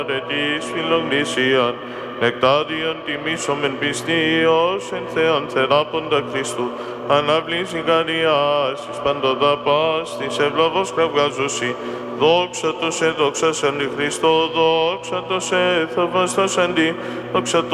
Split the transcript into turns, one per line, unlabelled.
της φιλογνησίαν, νεκτάριον τιμήσομεν πιστίος εν Θεόν θεράποντα Χριστού, αναβλήσει καρδιάς, εις παντοδά πας, της ευλαβώς κραυγάζωση, δόξα το σε, δόξα σε Χριστό, δόξα το σε, θαυμαστός αντί, δόξα